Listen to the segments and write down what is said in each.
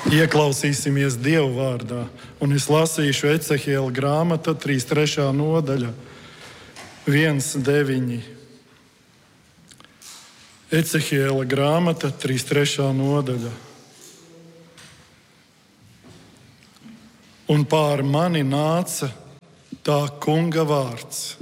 Ieklausīsimies Dieva vārdā, un es lasīšu Ecehiela grāmata, 33. nodaļa, 1:9. Ecehiela grāmata, 33. nodaļa. Un pār mani nāca tā kunga vārds.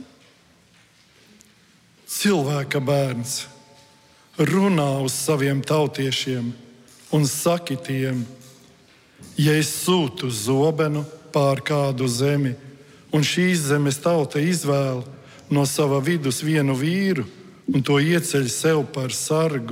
Cilvēka bērns, runā uz saviem tautiešiem un saki tiem, ja es sūtu zobenu pār kādu zemi, un šīs zemes tauta izvēl no sava vidus vienu vīru un to ieceļ sev par sargu,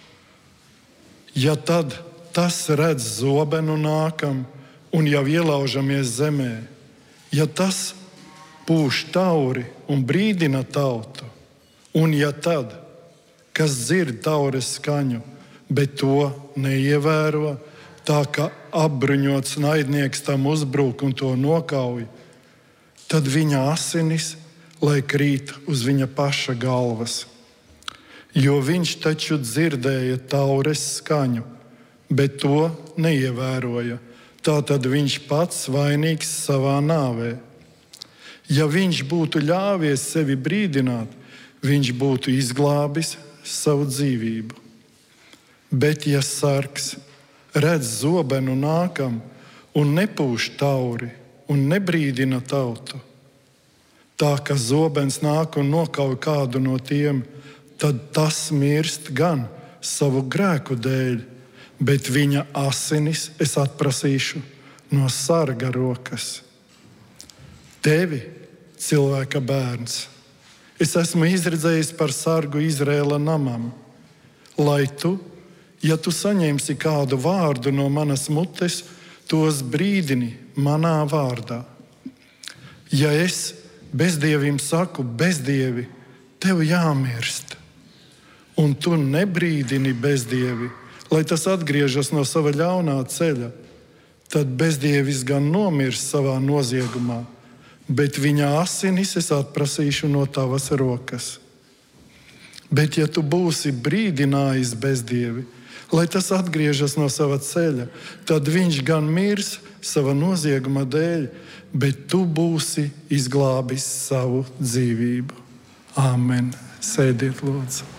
ja tad tas redz zobenu nākam un jau ielaužamies zemē, ja tas pūš tauri un brīdina tautu, un ja tad, kas dzird taures skaņu, bet to neievēro, tā kā apbruņots naidnieks tam uzbruk un to nokauj, tad viņa asinis, lai krīt uz viņa paša galvas. Jo viņš taču dzirdēja taures skaņu, bet to neievēroja. Tātad viņš pats vainīgs savā nāvē. Ja viņš būtu ļāvies sevi brīdināt, viņš būtu izglābis savu dzīvību. Bet ja sargs redz zobenu nākam un nepūš tauri un nebrīdina tautu, tā ka zobens nāk un nokauj kādu no tiem, tad tas mirst gan savu grēku dēļ, bet viņa asinis es atprasīšu no sarga rokas. Tevi, cilvēka bērns, es esmu izredzējis par sargu Izraēla namam, lai tu, ja tu saņemsi kādu vārdu no manas mutes, tos brīdini manā vārdā. Ja es bezdievim saku, bezdievi, tev jāmirst, un tu nebrīdini bezdievi, lai tas atgriežas no sava ļaunā ceļa, tad bezdievis gan nomirs savā noziegumā, bet viņa asinis es atprasīšu no tavas rokas. Bet ja tu būsi brīdinājis bezdievi, lai tas atgriežas no sava ceļa, tad viņš gan mirs sava nozieguma dēļ, bet tu būsi izglābis savu dzīvību. Āmen. Sēdiet, lūdzu.